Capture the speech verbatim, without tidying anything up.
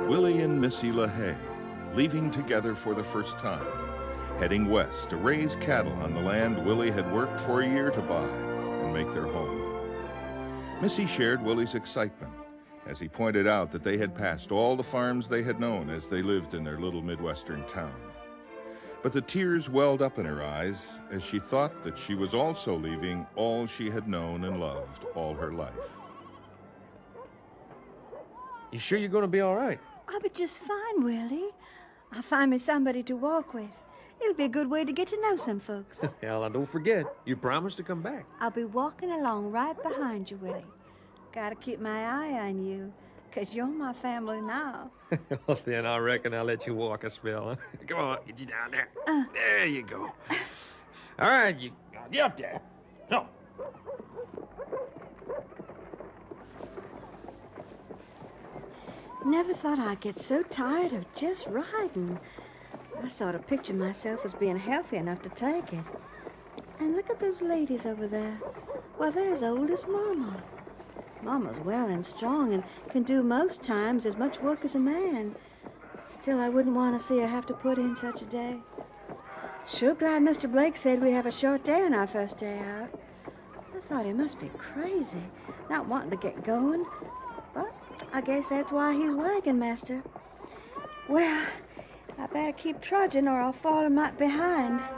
Willie and Missy LaHaye, leaving together for the first time, heading west to raise cattle on the land Willie had worked for a year to buy and make their home. Missy shared Willie's excitement as he pointed out that they had passed all the farms they had known as they lived in their little Midwestern town. But the tears welled up in her eyes as she thought that she was also leaving all she had known and loved all her life. You sure you're going to be all right? I'll be just fine, Willie. I'll find me somebody to walk with. It'll be a good way to get to know some folks. Hell, now don't forget, you promised to come back. I'll be walking along right behind you, Willie. Gotta keep my eye on you, 'cause you're my family now. Well, then I reckon I'll let you walk a spell, huh? Come on, get you down there. Uh, there you go. All right, you get up there. No. Never thought I'd get so tired of just riding. I sort of pictured myself as being healthy enough to take it. And look at those ladies over there. Well, they're as old as Mama. Mama's well and strong and can do most times as much work as a man. Still, I wouldn't want to see her have to put in such a day. Sure glad Mister Blake said we'd have a short day on our first day out. I thought he must be crazy, not wanting to get going. But I guess that's why he's wagon master. Well, I better keep trudging or I'll fall a mite behind.